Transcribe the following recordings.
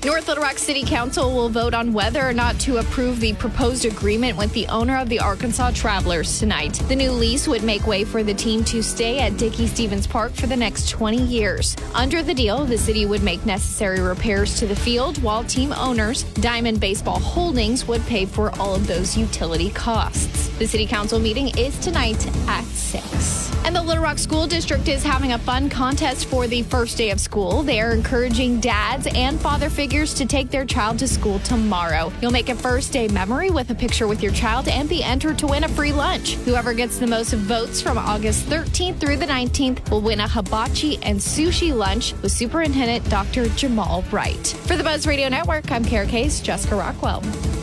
North Little Rock City Council will vote on whether or not to approve the proposed agreement with the owner of the Arkansas Travelers tonight. The new lease would make way for the team to stay at Dickey-Stevens Park for the next 20 years. Under the deal, the city would make necessary repairs to the field, while team owners, Diamond Baseball Holdings, would pay for all of those utility costs. The City Council meeting is tonight at 6. And the Little Rock School District is having a fun contest for the first day of school. They are encouraging dads and father figures to take their child to school tomorrow. You'll make a first day memory with a picture with your child and be entered to win a free lunch. Whoever gets the most votes from August 13th through the 19th will win a hibachi and sushi lunch with Superintendent Dr. Jamal Wright. For the Buzz Radio Network, I'm Kara Case, Jessica Rockwell.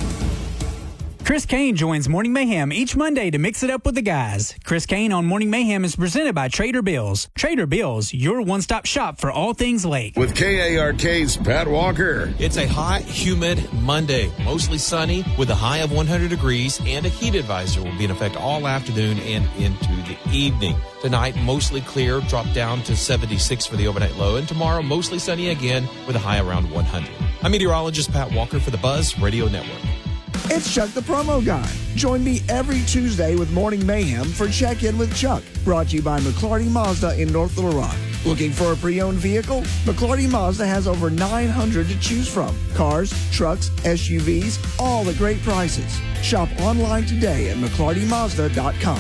Chris Kane joins Morning Mayhem each Monday to mix it up with the guys. Chris Kane on Morning Mayhem is presented by Trader Bill's. Trader Bill's, your one-stop shop for all things lake. With KARK's Pat Walker. It's a hot, humid Monday. Mostly sunny with a high of 100 degrees, and a heat advisor will be in effect all afternoon and into the evening. Tonight, mostly clear, drop down to 76 for the overnight low, and tomorrow, mostly sunny again with a high around 100. I'm meteorologist Pat Walker for the Buzz Radio Network. It's Chuck the Promo Guy. Join me every Tuesday with Morning Mayhem for Check-In with Chuck, brought to you by McClarty Mazda in North Little Rock. Looking for a pre-owned vehicle? McClarty Mazda has over 900 to choose from. Cars, trucks, SUVs, all at great prices. Shop online today at McClartyMazda.com.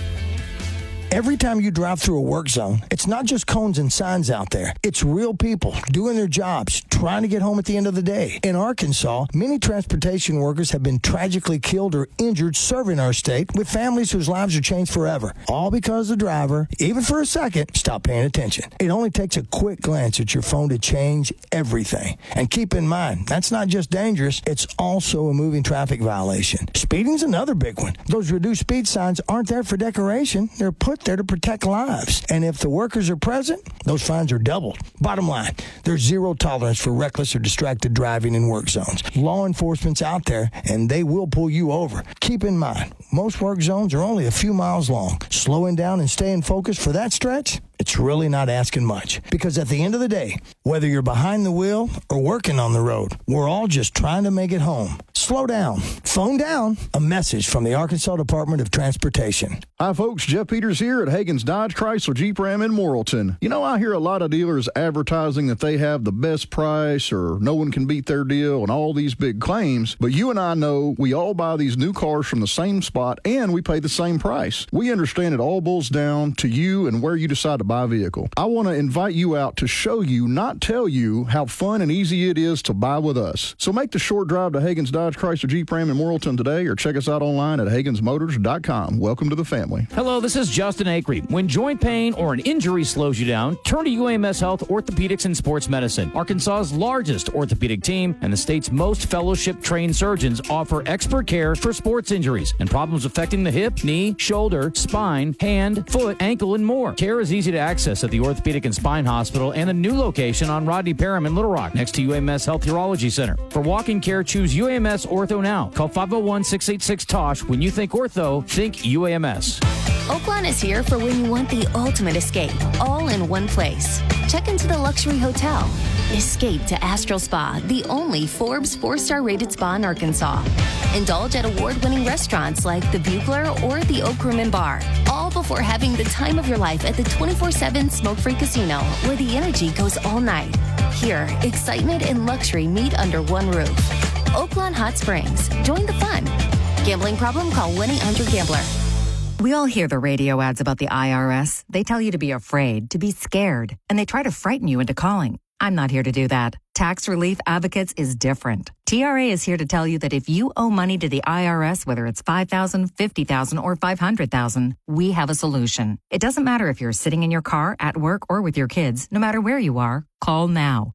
Every time you drive through a work zone, it's not just cones and signs out there. It's real people doing their jobs, trying to get home at the end of the day. In Arkansas, many transportation workers have been tragically killed or injured serving our state, with families whose lives are changed forever. All because the driver, even for a second, stopped paying attention. It only takes a quick glance at your phone to change everything. And keep in mind, that's not just dangerous, it's also a moving traffic violation. Speeding's another big one. Those reduced speed signs aren't there for decoration. They're put there to protect lives. And if the workers are present, those fines are doubled. Bottom line, there's zero tolerance for reckless or distracted driving in work zones. Law enforcement's out there, and they will pull you over. Keep in mind, most work zones are only a few miles long. Slowing down and staying focused for that stretch, it's really not asking much. Because at the end of the day, whether you're behind the wheel or working on the road, we're all just trying to make it home. Slow down. Phone down. A message from the Arkansas Department of Transportation. Hi, folks. Jeff Peters here at Hagen's Dodge Chrysler Jeep Ram in Morrilton. You know, I hear a lot of dealers advertising that they have the best price or no one can beat their deal and all these big claims. But you and I know we all buy these new cars from the same spot and we pay the same price. We understand it all boils down to you and where you decide to buy a vehicle. I want to invite you out to show you, not tell you, how fun and easy it is to buy with us. So make the short drive to Hagen's Dodge Chrysler Jeep Ram in Morrilton today, or check us out online at HagensMotors.com. Welcome to the family. Hello, this is Justin Acree. When joint pain or an injury slows you down, turn to UAMS Health Orthopedics and Sports Medicine. Arkansas's largest orthopedic team and the state's most fellowship-trained surgeons offer expert care for sports injuries and problems affecting the hip, knee, shoulder, spine, hand, foot, ankle, and more. Care is easy to access at the Orthopedic and Spine Hospital and a new location on Rodney Parham in Little Rock, next to UAMS Health Urology Center. For walking care, choose UAMS Ortho now. Call 501-686-TOSH. When you think ortho, think UAMS. Oaklawn is here for when you want the ultimate escape, all in one place. Check into the luxury hotel. Escape to Astral Spa, the only Forbes 4-star rated spa in Arkansas. Indulge at award-winning restaurants like the Bugler or the Oak Room and Bar, all before having the time of your life at the 24/7 smoke-free casino, where the energy goes all night. Here, excitement and luxury meet under one roof. Oaklawn Hot Springs. Join the fun. Gambling problem? Call 1-800-GAMBLER. We all hear the radio ads about the IRS. They tell you to be afraid, to be scared, and they try to frighten you into calling. I'm not here to do that. Tax Relief Advocates is different. TRA is here to tell you that if you owe money to the IRS, whether it's $5,000, $50,000, or $500,000, we have a solution. It doesn't matter if you're sitting in your car, at work, or with your kids. No matter where you are, call now.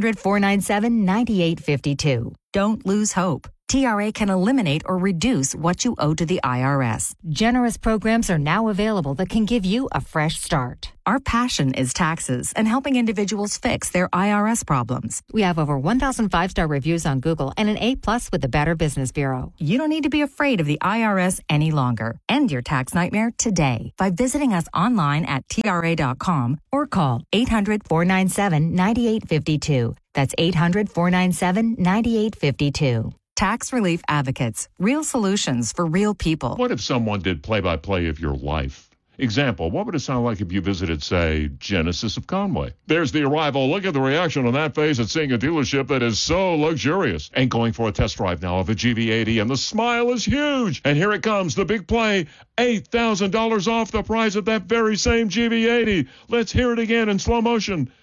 800-497-9852. Don't lose hope. TRA can eliminate or reduce what you owe to the IRS. Generous programs are now available that can give you a fresh start. Our passion is taxes and helping individuals fix their IRS problems. We have over 1,000 5-star reviews on Google and an A+ with the Better Business Bureau. You don't need to be afraid of the IRS any longer. End your tax nightmare today by visiting us online at TRA.com or call 800-497-9852. That's 800-497-9852. Tax Relief Advocates. Real solutions for real people. What if someone did play-by-play of your life? Example, what would it sound like if you visited, say, Genesis of Conway? There's the arrival. Look at the reaction on that face at seeing a dealership that is so luxurious. And going for a test drive now of a GV80, and the smile is huge. And here it comes, the big play, $8,000 off the price of that very same GV80. Let's hear it again in slow motion.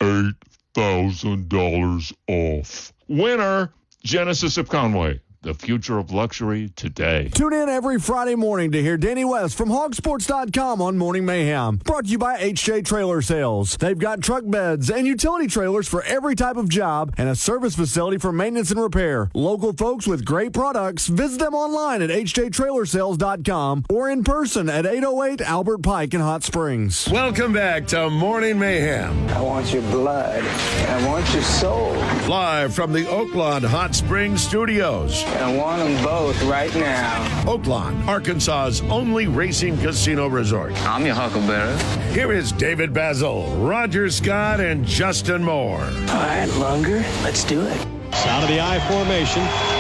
$8,000 off. Winner, Genesis of Conway. The future of luxury today. Tune in every Friday morning to hear Danny West from hogsports.com on Morning Mayhem. Brought to you by HJ Trailer Sales. They've got truck beds and utility trailers for every type of job and a service facility for maintenance and repair. Local folks with great products. Visit them online at hjtrailersales.com or in person at 808 Albert Pike in Hot Springs. Welcome back to Morning Mayhem. I want your blood. I want your soul. Live from the Oaklawn Hot Springs studios. I want them both right now. Oaklawn, Arkansas's only racing casino resort. I'm your huckleberry. Here is David Basil, Roger Scott, and Justin Moore. All right, Lunger, let's do it. Out of the I formation.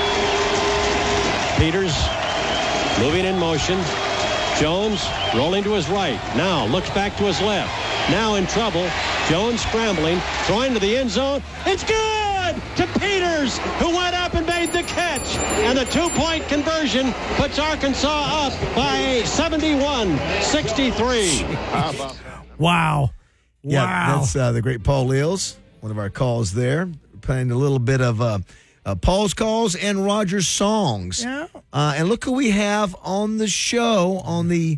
Peters moving in motion. Jones rolling to his right. Now looks back to his left. Now in trouble. Jones scrambling, throwing to the end zone. It's good! To Peters, who went up and made the catch. And the two-point conversion puts Arkansas up by 71-63. Wow. Yeah, wow. That's the great Paul Eels, one of our calls there. Playing a little bit of Paul's calls and Roger's songs. Yeah. And look who we have on the show on the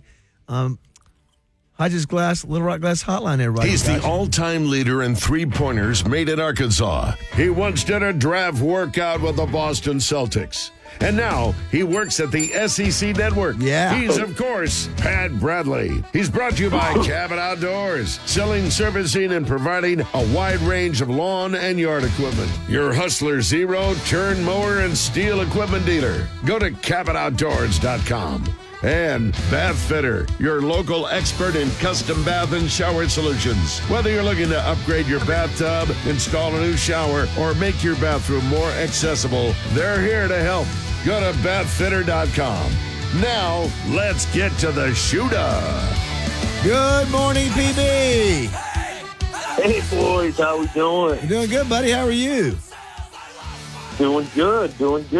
Hodges Glass, Little Rock Glass hotline there, Roger. He's the all-time leader in three-pointers made in Arkansas. He once did a draft workout with the Boston Celtics. And now he works at the SEC Network. Yeah. He's, of course, Pat Bradley. He's brought to you by Cabot Outdoors, selling, servicing, and providing a wide range of lawn and yard equipment. Your Hustler Zero, turn mower, and steel equipment dealer. Go to CabotOutdoors.com. And Bath Fitter, your local expert in custom bath and shower solutions. Whether you're looking to upgrade your bathtub, install a new shower, or make your bathroom more accessible, they're here to help. Go to bathfitter.com. Now, let's get to the shooter. Good morning, PB. Hey, boys. How we doing? You're doing good, buddy. How are you? Doing good.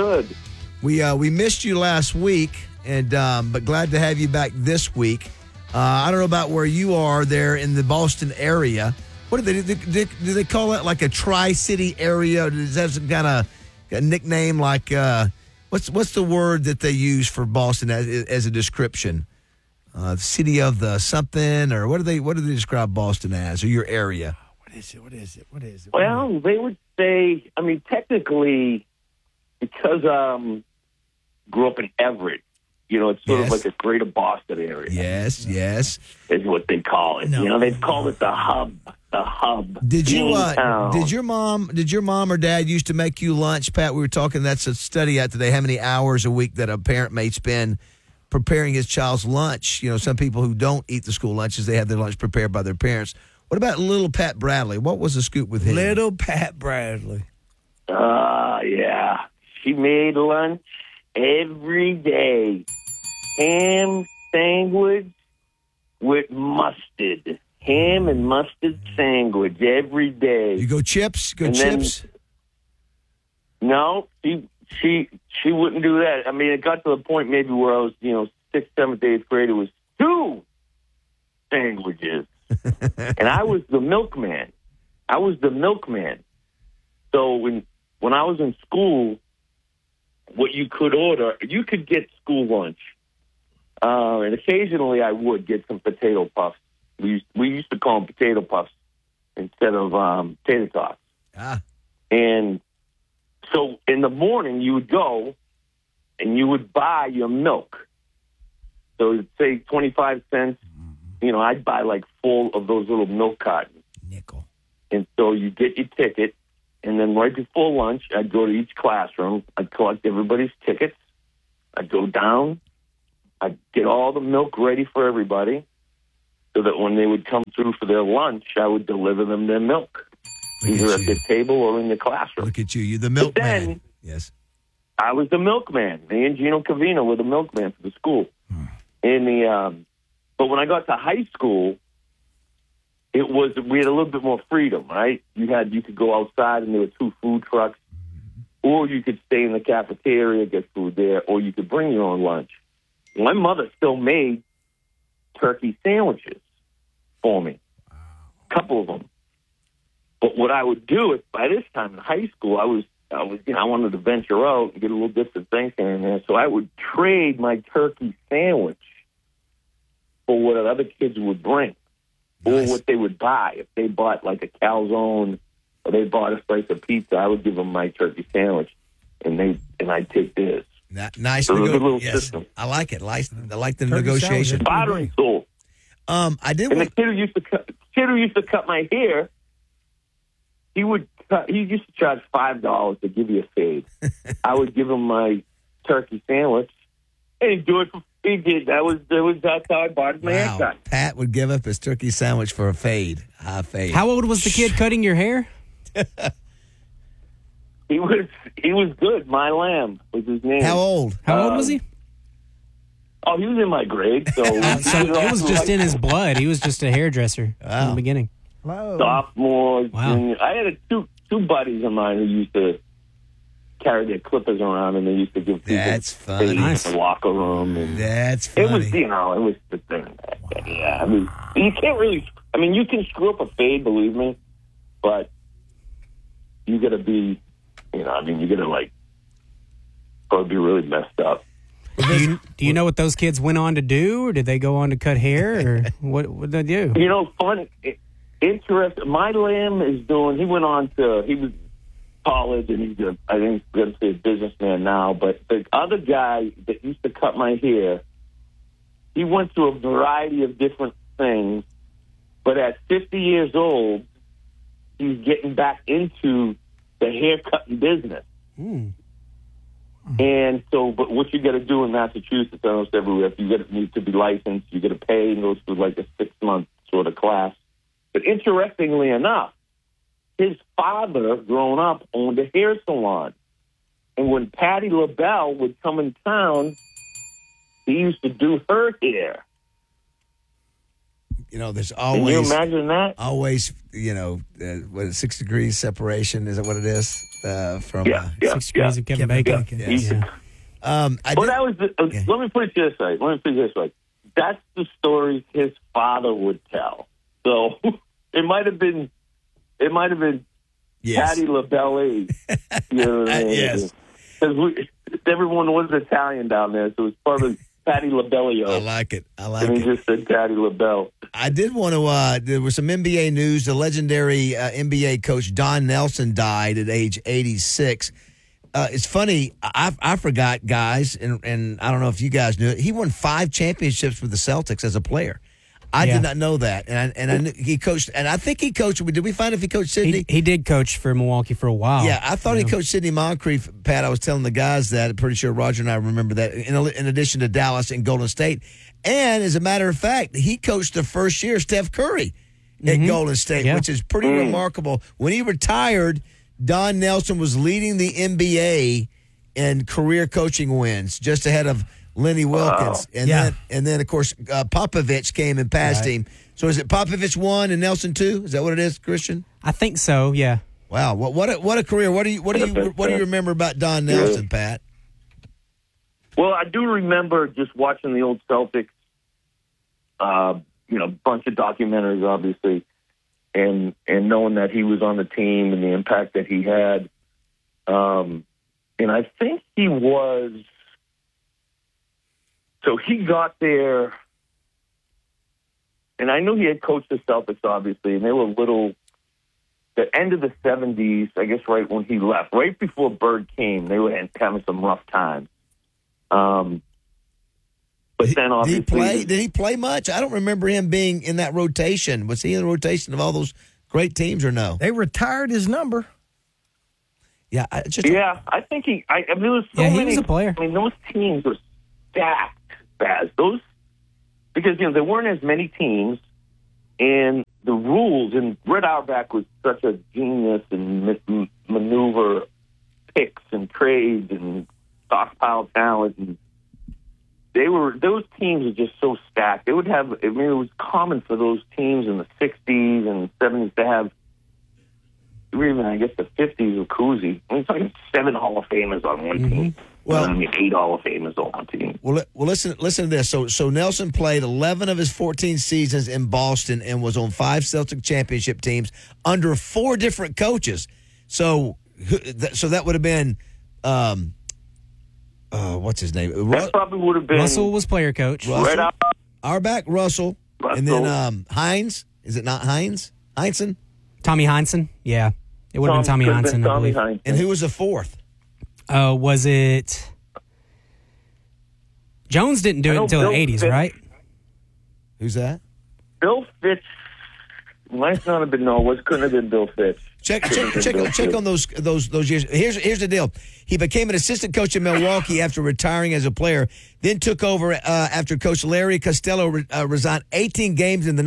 We missed you last week. And but glad to have you back this week. I don't know about where you are there in the Boston area. What do they call it? Like a Tri-City area? Does that have some kind of a nickname? Like what's the word that they use for Boston as a description? The city of the something, or what do they describe Boston as, or your area? What is it? Well, they would say. I mean, technically, because grew up in Everett. You know, it's sort of like a greater Boston area. Yes. Is what they call it. No. You know, they've called it the hub. Did your mom or dad used to make you lunch, Pat? We were talking, that's a study out today, how many hours a week that a parent may spend preparing his child's lunch. You know, some people who don't eat the school lunches, they have their lunch prepared by their parents. What about little Pat Bradley? What was the scoop with him? Little Pat Bradley. Yeah. She made lunch every day. Ham sandwich with mustard. Ham and mustard sandwich every day. You go chips? No, she wouldn't do that. I mean, it got to the point maybe where I was, 6th, 7th, 8th grade. It was 2 sandwiches. And I was the milkman. So when I was in school, what you could order, you could get school lunch. And occasionally I would get some potato puffs. We used to call them potato puffs instead of tater tots. And so in the morning you would go and you would buy your milk. So say 25 cents. You know, I'd buy like 4 of those little milk cartons. Nickel. And so you get your ticket. And then right before lunch, I'd go to each classroom. I'd collect everybody's tickets. I'd go down. I'd get all the milk ready for everybody so that when they would come through for their lunch, I would deliver them their milk. Look either at at the table or in the classroom. Look at you. You're the milkman. Then, yes. I was the milkman. Me and Gino Covino were the milkman for the school. But when I got to high school, we had a little bit more freedom, right? You could go outside and there were 2 food trucks, or you could stay in the cafeteria, get food there, or you could bring your own lunch. My mother still made turkey sandwiches for me, a couple of them. But what I would do is, by this time in high school, I wanted to venture out and get a little different things here and there. So I would trade my turkey sandwich for what other kids would bring, or what they would buy. If they bought like a calzone or they bought a slice of pizza, I would give them my turkey sandwich, and I'd take theirs. Nice. So it was a little system. I like it. I like the negotiation. Father and soul. I did. And the kid who used to cut my hair, he used to charge $5 to give you a fade. I would give him my turkey sandwich, and he'd do it for. He did. That's how I bought my haircut. Pat would give up his turkey sandwich for a fade. How old was the kid cutting your hair? He was good. My Lamb was his name. How old? How old was he? Oh, he was in my grade. So, it was just in his blood. He was just a hairdresser from the beginning. Sophomore, junior. I had two buddies of mine who used to carry their clippers around, and they used to give people funny. in the locker room. And that's funny. It was, it was the thing. Yeah, I mean, you can't really. I mean, you can screw up a fade, believe me, but you got to be, you got to probably be really messed up. Do you know what those kids went on to do, or did they go on to cut hair, or what did they do? Funny, interesting. My Lamb is doing. He went on to. He was college, and he's I think he's going to be a businessman now. But the other guy that used to cut my hair, he went through a variety of different things. But at 50 years old, he's getting back into the hair cutting business. And so, but what you got to do in Massachusetts, almost everywhere, if you need to be licensed, you got to pay and go through like a 6-month sort of class. But interestingly enough, his father, growing up, owned a hair salon. And when Patti LaBelle would come in town, he used to do her hair. There's always. Can you imagine that? Always, what is 6 degrees separation? Is that what it is? From 6 degrees of Kevin Bacon. Let me put it this way. That's the stories his father would tell. So it might have been Patti LaBelle. Yes. Because everyone was Italian down there, so it's probably Patti LaBelle. I like it. And he just said Patti LaBelle. I did want to, there was some NBA news. The legendary NBA coach Don Nelson died at age 86. It's funny, I forgot, guys, and I don't know if you guys knew it. He won 5 championships with the Celtics as a player. I did not know that, and I knew he coached, and I think he coached. Did we find if he coached Sidney? He did coach for Milwaukee for a while. Yeah, I thought he coached Sidney Moncrief. Pat, I was telling the guys that. I'm pretty sure Roger and I remember that. In addition to Dallas and Golden State, and as a matter of fact, he coached the first year Steph Curry at Golden State, which is pretty remarkable. When he retired, Don Nelson was leading the NBA in career coaching wins, just ahead of Lenny Wilkins. And then of course, Popovich came and passed him. So is it Popovich 1 and Nelson 2? Is that what it is, Christian? I think so, yeah. Wow. What a career. What do you remember about Don Nelson, Pat? Well, I do remember just watching the old Celtics, bunch of documentaries, obviously, and knowing that he was on the team and the impact that he had. And I think he was. So he got there, and I knew he had coached the Celtics, obviously, and they were the end of the 70s, I guess right when he left, right before Bird came, they were having some rough times. But then obviously... Did he play much? I don't remember him being in that rotation. Was he in the rotation of all those great teams or no? They retired his number. Yeah, I think he... there was so many... he was a player. I mean, those teams were stacked, Baz. Because, there weren't as many teams, and the rules, and Red Auerbach was such a genius and maneuver picks and trades and stockpile talent, and those teams are just so stacked. They would have, I mean, it was common for those teams in the 60s and 70s to have, even I guess the 50s with Cousy. I mean, it's like 7 Hall of Famers on one team. Well, 8 Hall of Famers on one team. Well, listen to this. So Nelson played 11 of his 14 seasons in Boston and was on 5 Celtic championship teams under 4 different coaches. So that would have been, what's his name? That probably would have been. Russell was player coach. Auerbach, Russell, and then Hines. Is it not Hines? Heinsohn? Tommy Heinsohn? Yeah. It would have been Tommy Heinsohn, I believe. And who was the 4th? Was it... Jones didn't do it until the 80s, Fitch. right? Who's that? Bill Fitch. Might not have been, couldn't have been Bill Fitch. Check on those years. Here's the deal. He became an assistant coach in Milwaukee after retiring as a player, then took over after Coach Larry Costello resigned 18 games in the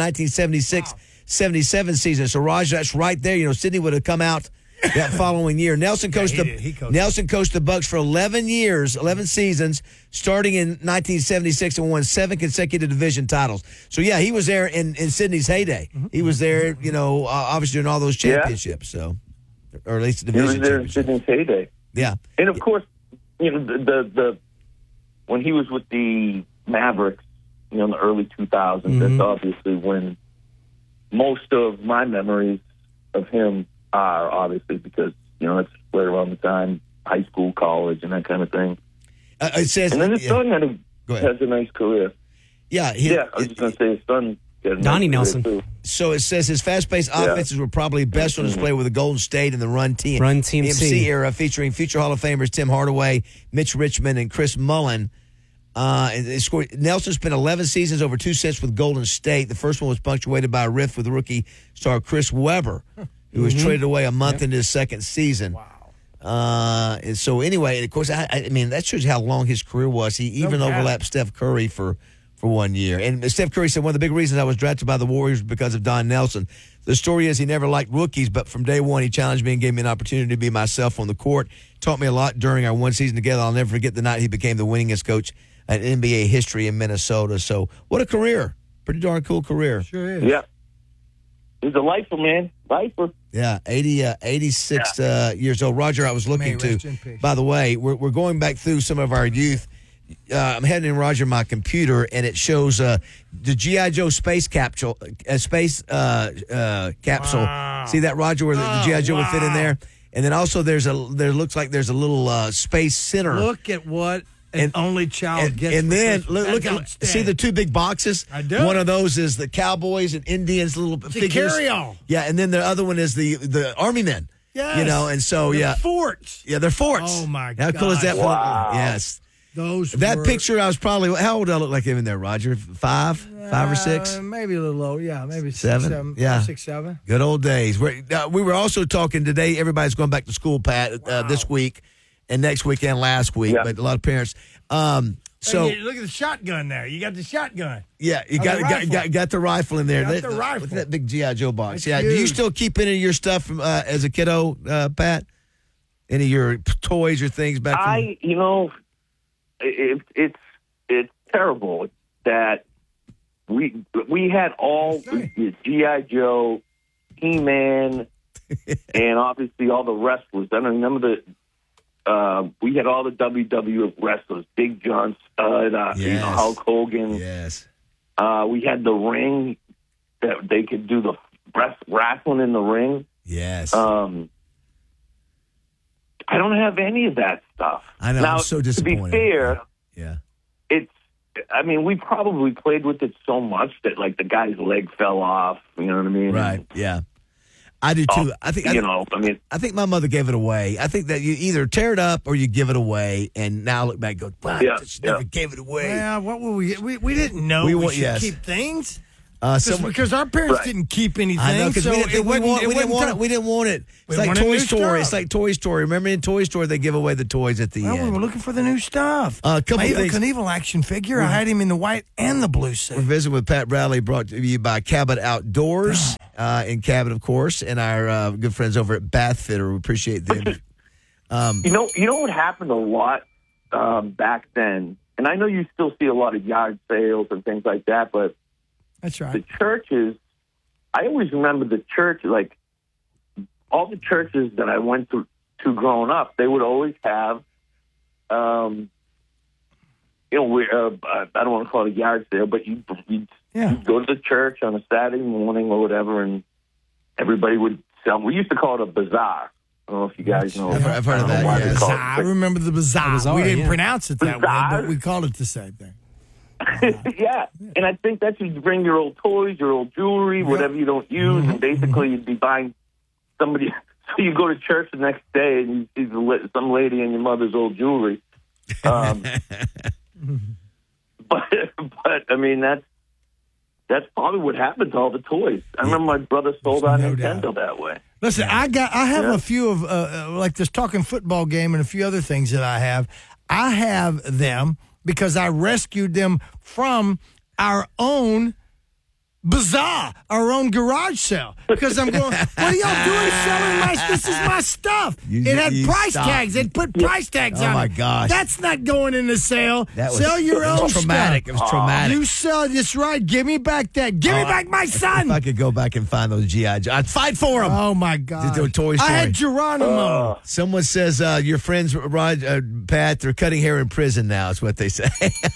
1976-77 season. So, Raj, that's right there. You know, Sidney would have come out that following year. Nelson coached Nelson coached the Bucks for 11 seasons, starting in 1976, and won 7 consecutive division titles. So, yeah, he was there in Sidney's heyday. He was there, you know, obviously during all those championships. So, or at least the division. He was there in Sidney's heyday. Yeah, and of course, you know, the when he was with the Mavericks, you know, in the early 2000s, that's obviously when most of my memories of him are, obviously, because, you know, that's right around the time, high school, college, and that kind of thing. It says, and then his son has a nice career. Yeah, I was just going to say his son. Donnie Nelson. Too. So it says his fast-paced offenses were probably best on display with the Golden State and the Run Team MC era, featuring future Hall of Famers Tim Hardaway, Mitch Richmond, and Chris Mullin. Nelson spent 11 seasons over 2 cents with Golden State. The first one was punctuated by a rift with rookie star Chris Webber, who was traded away a month into his second season. Wow. And so anyway, of course, I mean, that shows you how long his career was. He even overlapped Steph Curry for 1 year. And Steph Curry said, one of the big reasons I was drafted by the Warriors was because of Don Nelson. The story is he never liked rookies, but from day one he challenged me and gave me an opportunity to be myself on the court. Taught me a lot during our one season together. I'll never forget the night he became the winningest coach in NBA history in Minnesota. So what a career. Pretty darn cool career. Sure is. Yeah. He's a lifer, man. Lifer. Yeah, 86 years old. Roger, I was looking to, by the way, we're going back through some of our youth. I'm heading in, Roger, my computer, and it shows the G.I. Joe space capsule. See that, Roger, where the G.I. Joe would fit in there? And then also there looks like there's a little space center. Look at what an only child gets. And then look at, see the 2 big boxes? I do. One of those is the Cowboys and Indians little figures. Carry-all. Yeah, and then the other one is the Army men. Yes. You know, and so, they're forts. Yeah, they're forts. Oh, my God. How cool is that? Wow. Yes. That picture, I was probably, how old did I look like in there, Roger? 5 or 6? Maybe a little old. Yeah, maybe 7. 7. Yeah. 6, 7. Good old days. We were also talking today, everybody's going back to school, Pat, this week and next weekend, last week, but a lot of parents. So hey, look at the shotgun there. You got the shotgun. Yeah, you got the rifle in there. Got the rifle. Look at that big G.I. Joe box. That's Do huge. you still keep any of your stuff from as a kiddo, Pat? Any of your toys or things back from? You know, it's terrible that we had all G.I. Joe, He-Man, and obviously all the wrestlers. I remember we had all the WWF wrestlers, Big John Studd, you know, Hulk Hogan. Yes. We had the ring that they could do the wrestling in the ring. Yes. I don't have any of that stuff. I know. Now, I'm so disappointed. To be fair, yeah, we probably played with it so much that, like, the guy's leg fell off. You know what I mean? Right. Yeah. I do too. I think I think my mother gave it away. I think that you either tear it up or you give it away, and now look back and go, wow, she never gave it away. Yeah, what were we didn't know we should keep things. Just because our parents didn't keep anything, I know, because so we didn't want it. We didn't want it. It's like Toy Story. It's like Toy Story. Remember in Toy Story, they give away the toys at the Well, we end. were looking for the new stuff. A couple My of things. Knievel action figure. I had him in the white and the blue suit. We're visiting with Pat Bradley, brought to you by Cabot Outdoors in Cabot, of course, and our good friends over at Bath Fitter. We appreciate them. You know what happened a lot back then, and I know you still see a lot of yard sales and things like that, but that's right. The churches, I always remember the church, like all the churches that I went to growing up, they would always have, I don't want to call it a yard sale, but you'd go to the church on a Saturday morning or whatever, and everybody would sell. We used to call it a bazaar. I don't know if you guys know. I've heard of that. Yes. Bazaar. I remember the bazaar. We didn't pronounce it that Bazaar. way, but we called it the same thing. Yeah, and I think that's you bring your old toys, your old jewelry, whatever you don't use, and basically you'd be buying somebody. So you go to church the next day and you see some lady in your mother's old jewelry. But I mean that's probably what happened to all the toys. I remember my brother sold our Nintendo that way. Listen, I have a few of like this talking football game and a few other things that I have. I have them because I rescued them from our own bazaar, our own garage sale. Because I'm going, what are y'all doing selling this is my stuff. It had price tags. They'd put price tags on it. Oh, my gosh. That's not going in the sale. Sell your own traumatic. stuff. It was traumatic. You sell this right. Give me back that. Give me back my son. If I could go back and find those G.I. Joe, I'd fight for them. Oh, my God. To do a Toy Story. I had Geronimo. Someone says your friends, Pat, they're cutting hair in prison now, is what they say.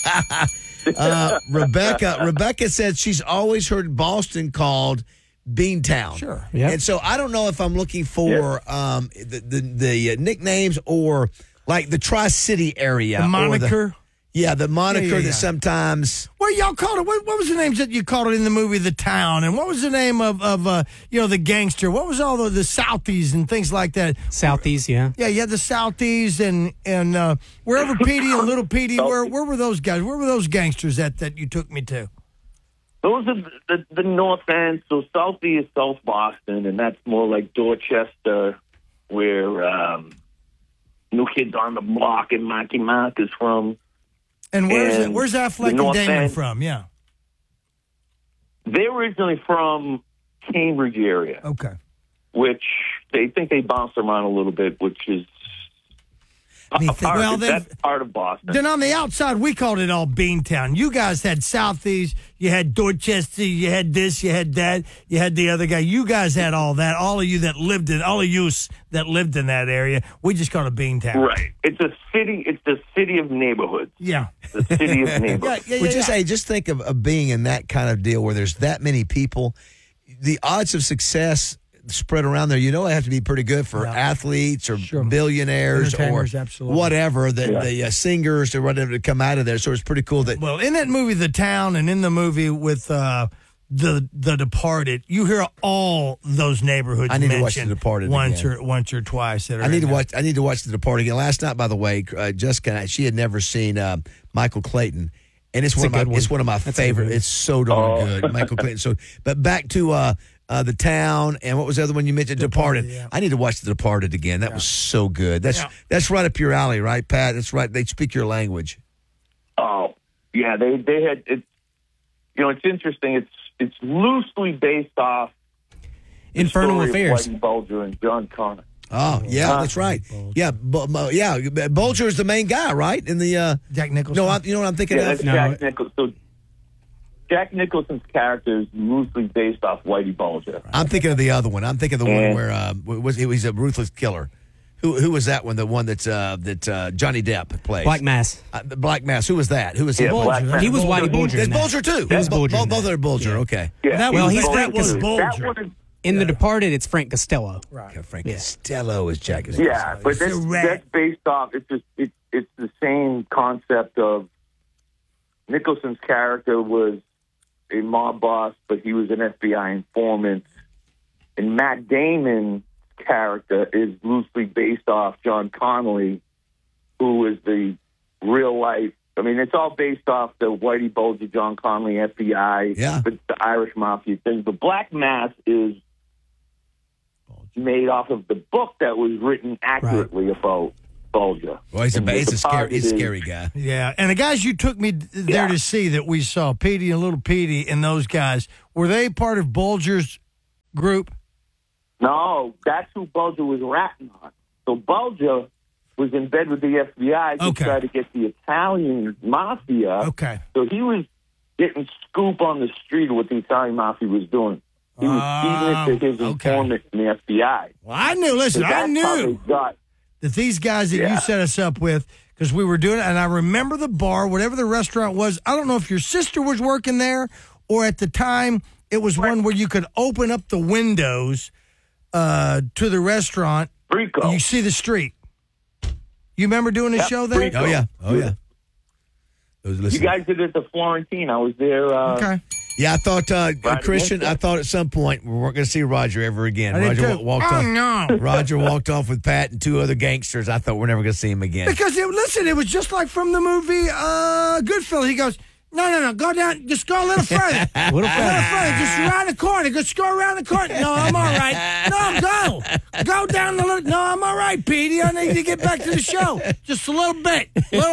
Rebecca said she's always heard Boston called Beantown. Sure. Yep. And so I don't know if I'm looking for the nicknames or like the Tri-City area. The moniker. The moniker Yeah. that sometimes. What y'all called it? What was the names that you called it in the movie The Town? And what was the name of the gangster? What was all the Southies and things like that? Southies, yeah. Yeah, you had the Southies and wherever Petey and Little Petey, where were those guys? Where were those gangsters that you took me to? Those are the North End. So Southie is South Boston, and that's more like Dorchester, where New Kids on the Block and Marky Mark is from. And where's Affleck and Damon from? Yeah. They're originally from Cambridge area. Okay. Which they think they bounce around a little bit, which is that's part of Boston. Then on the outside, we called it all Beantown. You guys had Southies, you had Dorchester, you had this, you had that, you had the other guy. You guys had all that. All of you that lived in that area, we just called it Beantown. Right. It's a city. It's the city of neighborhoods. Yeah. The city of neighborhoods. Just think of being in that kind of deal where there's that many people. The odds of success spread around there, they have to be pretty good for athletes or billionaires or absolutely. Whatever, the singers or whatever to come out of there. So it's pretty cool that. Well, in that movie, The Town, and in the movie with the Departed, you hear all those neighborhoods. I need to mentioned watch The Departed once or twice. I need to watch The Departed again. Last night, by the way, Jessica, she had never seen Michael Clayton. And it's one of my favorite. It's so darn good, Michael Clayton. So, but back to The Town, and what was the other one you mentioned? Departed. Yeah. I need to watch The Departed again. That was so good. That's right up your alley, right, Pat? That's right. They speak your language. Oh, yeah. They had it. It's interesting. It's loosely based off Infernal Affairs. Whitey Bulger and John Connor. Oh, yeah, that's right. Yeah, Bulger is the main guy, right? In the Jack Nicholson. No, you know what I'm thinking of? That's Jack Nicholson. So Jack Nicholson's character is loosely based off Whitey Bulger. I'm thinking of the other one. I'm thinking of the one where he's a ruthless killer. Who was that one? The one that Johnny Depp plays. Black Mass. Black Mass. Who was that? Who was he? Bulger. He was Whitey Bulger. There's Bulger too. He was Bulger. Both are Bulger. Okay. Yeah. That was Bulger. In The Departed, it's Frank Costello. Right. Frank Costello is Jack. Yeah, but that's based off. It's the same concept of Nicholson's character was a mob boss, but he was an FBI informant, and Matt Damon's character is loosely based off John Connolly, who is the real life I mean, it's all based off the Whitey Bulger, John Conley, FBI, the Irish Mafia thing. The Black Mass is made off of the book that was written accurately about Bulger. Well, he's a scary guy. Yeah, and the guys you took me there to see that we saw, Petey and Little Petey and those guys, were they part of Bulger's group? No, that's who Bulger was ratting on. So Bulger was in bed with the FBI to try to get the Italian Mafia. Okay. So he was getting scoop on the street of what the Italian Mafia was doing. He was feeding it to his informant in the FBI. Well, I knew, listen, I knew that these guys that you set us up with, because we were doing it, and I remember the bar, whatever the restaurant was. I don't know if your sister was working there, or at the time it was one where you could open up the windows to the restaurant. Rico. And you see the street. You remember doing a show there? Rico. Oh, yeah. You guys did it at the Florentine. I was there. Okay. Yeah, I thought, Christian, I thought at some point we weren't going to see Roger ever again. Roger walked off. No. Roger walked off with Pat and 2 other gangsters. I thought we're never going to see him again. Because, it was just like from the movie Goodfellas. He goes, no, go down, just go a little further. a little further, just around the corner. Just go around the corner. No, I'm all right. No, go down the little. No, I'm all right, Petey. I need to get back to the show. Just a little bit.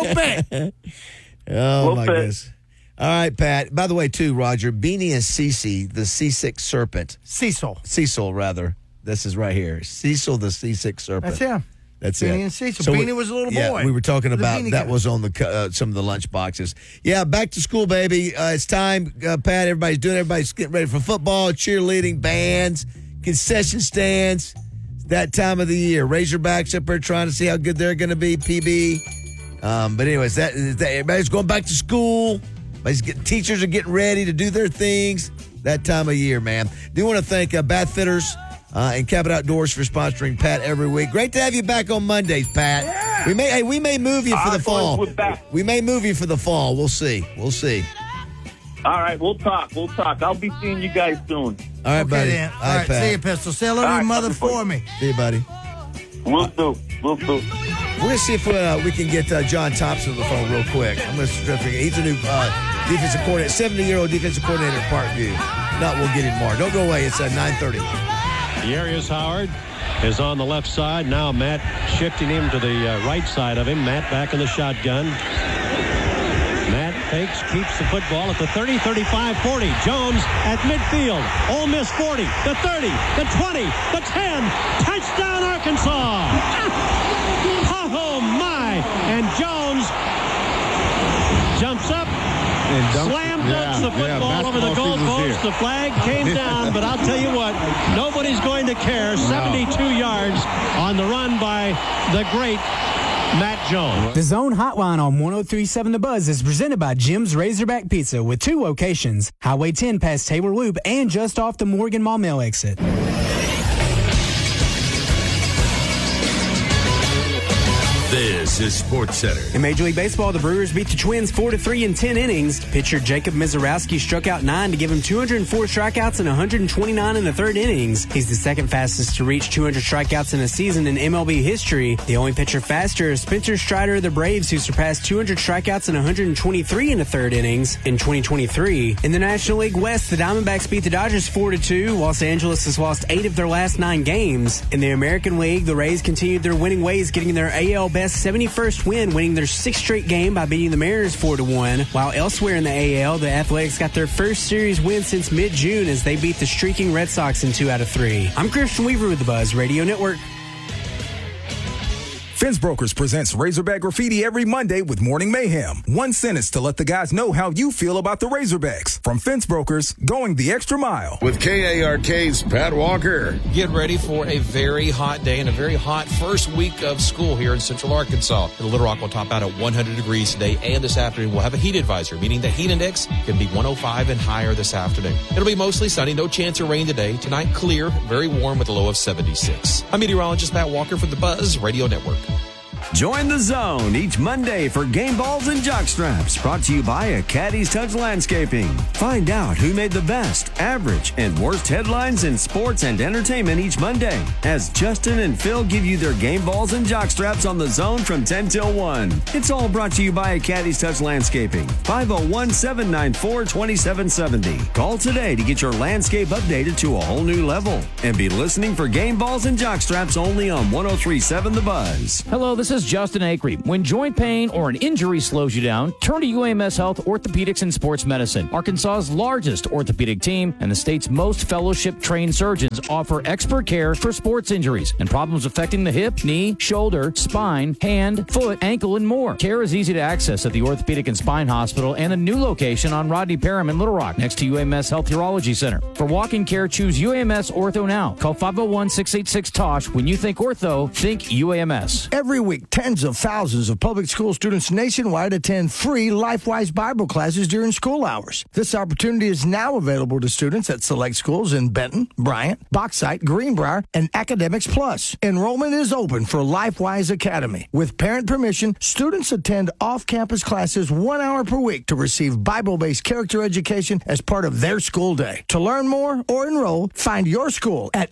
Oh, my goodness. All right, Pat. By the way, too, Roger, Beanie and Cece, the seasick serpent. Cecil, rather. This is right here. Cecil, the seasick serpent. That's him. That's Beanie it. and Cecil. So Beanie was a little boy. We were talking about that guy. was on the some of the lunch boxes. Yeah, back to school, baby. It's time, Pat. Everybody's getting ready for football, cheerleading, bands, concession stands. It's that time of the year. Razorbacks up there trying to see how good they're going to be, PB. But anyways, that everybody's going back to school. Teachers are getting ready to do their things that time of year, man. Do want to thank Bath Fitters and Cabot Outdoors for sponsoring Pat every week. Great to have you back on Mondays, Pat. Yeah. We may move you for the fall. We may move you for the fall. We'll see. All right, we'll talk. I'll be seeing you guys soon. All right, buddy. Then. All right, Pat. see you, Pistol. Say hello to your mother for me. See you, buddy. We'll do. We're going to see if we can get John Thompson on the phone real quick. I'm going to strip him. He's a new defensive coordinator, 70-year-old defensive coordinator at Parkview. Not, we'll get him more. Don't go away. It's at 9:30. Darius Howard is on the left side. Now Matt shifting him to the right side of him. Matt back in the shotgun. Matt fakes, keeps the football at the 30, 35, 40. Jones at midfield. Ole Miss 40, the 30, the 20, the 10. Touchdown, Arkansas. Oh, my. And Jones jumps up. Slam dunks the football over the goalpost. The flag came down, but I'll tell you what, nobody's going to care. 72 yards on the run by the great Matt Jones. The Zone Hotline on 103.7 The Buzz is presented by Jim's Razorback Pizza with 2 locations, Highway 10 past Taylor Loop and just off the Morgan Maumelle exit. This is SportsCenter. In Major League Baseball, the Brewers beat the Twins 4-3 in 10 innings. Pitcher Jacob Mizorowski struck out 9 to give him 204 strikeouts and 129 in the third innings. He's the second fastest to reach 200 strikeouts in a season in MLB history. The only pitcher faster is Spencer Strider of the Braves, who surpassed 200 strikeouts and 123 in the third innings in 2023. In the National League West, the Diamondbacks beat the Dodgers 4-2. Los Angeles has lost 8 of their last 9 games. In the American League, the Rays continued their winning ways, getting their AL Best 71st win, winning their 6th straight game by beating the Mariners 4-1. While elsewhere in the AL, the Athletics got their first series win since mid-June as they beat the streaking Red Sox in 2 out of 3. I'm Christian Weaver with the Buzz Radio Network. Fence Brokers presents Razorback Graffiti every Monday with Morning Mayhem. One sentence to let the guys know how you feel about the Razorbacks. From Fence Brokers, going the extra mile. With KARK's Pat Walker. Get ready for a very hot day and a very hot first week of school here in Central Arkansas. The Little Rock will top out at 100 degrees today, and this afternoon we'll have a heat advisory, meaning the heat index can be 105 and higher this afternoon. It'll be mostly sunny, no chance of rain today. Tonight, clear, very warm with a low of 76. I'm meteorologist Pat Walker for the Buzz Radio Network. Join the Zone each Monday for Game Balls and Jockstraps, brought to you by A Caddy's Touch Landscaping. Find out who made the best, average, and worst headlines in sports and entertainment each Monday, as Justin and Phil give you their Game Balls and Jockstraps on the Zone from 10 till 1. It's all brought to you by A Caddy's Touch Landscaping. 501-794-2770. Call today to get your landscape updated to a whole new level. And be listening for Game Balls and Jockstraps only on 103.7 The Buzz. Hello, this is Justin Acree. When joint pain or an injury slows you down, turn to UAMS Health Orthopedics and Sports Medicine. Arkansas's largest orthopedic team and the state's most fellowship-trained surgeons offer expert care for sports injuries and problems affecting the hip, knee, shoulder, spine, hand, foot, ankle, and more. Care is easy to access at the Orthopedic and Spine Hospital and a new location on Rodney Parham in Little Rock next to UAMS Health Urology Center. For walk-in care, choose UAMS Ortho now. Call 501-686-TOSH. When you think ortho, think UAMS. Every week, tens of thousands of public school students nationwide attend free LifeWise Bible classes during school hours. This opportunity is now available to students at select schools in Benton, Bryant, Bauxite, Greenbrier, and Academics Plus. Enrollment is open for LifeWise Academy. With parent permission, students attend off-campus classes 1 hour per week to receive Bible-based character education as part of their school day. To learn more or enroll, find your school at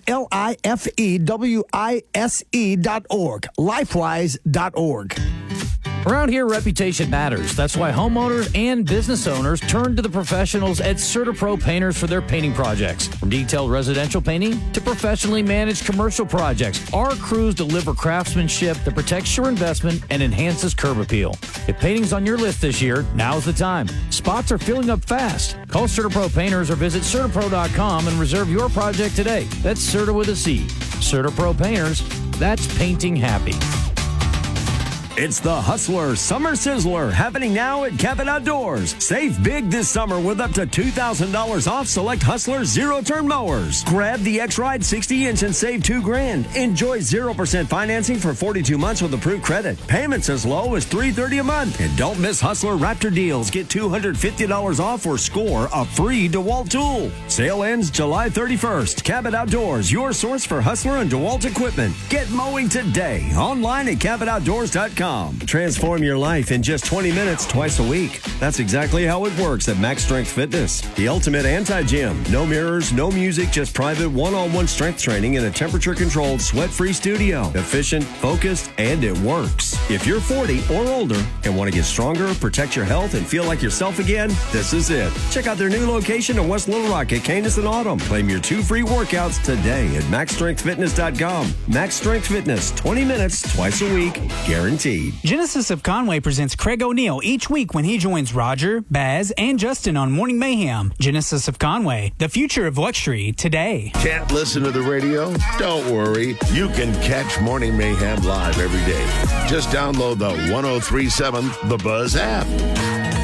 lifewise.org, lifewise.org. Around here, reputation matters. That's why homeowners and business owners turn to the professionals at CertaPro Painters for their painting projects. From detailed residential painting to professionally managed commercial projects, our crews deliver craftsmanship that protects your investment and enhances curb appeal. If painting's on your list this year, now's the time. Spots are filling up fast. Call CertaPro Painters or visit CertaPro.com and reserve your project today. That's Certa with a C. CertaPro Painters, that's painting happy. It's the Hustler Summer Sizzler happening now at Cabot Outdoors. Save big this summer with up to $2,000 off select Hustler zero-turn mowers. Grab the X-Ride 60-inch and save $2,000. Enjoy 0% financing for 42 months with approved credit. Payments as low as $330 a month. And don't miss Hustler Raptor deals. Get $250 off or score a free DeWalt tool. Sale ends July 31st. Cabot Outdoors, your source for Hustler and DeWalt equipment. Get mowing today. Online at CabotOutdoors.com. Transform your life in just 20 minutes twice a week. That's exactly how it works at Max Strength Fitness. The ultimate anti-gym. No mirrors, no music, just private one-on-one strength training in a temperature-controlled, sweat-free studio. Efficient, focused, and it works. If you're 40 or older and want to get stronger, protect your health, and feel like yourself again, this is it. Check out their new location in West Little Rock at Canis and Autumn. Claim your 2 free workouts today at MaxStrengthFitness.com. Max Strength Fitness, 20 minutes twice a week, guaranteed. Genesis of Conway presents Craig O'Neill each week when he joins Roger, Baz, and Justin on Morning Mayhem. Genesis of Conway, the future of luxury today. Can't listen to the radio? Don't worry. You can catch Morning Mayhem live every day. Just download the 103.7 The Buzz app.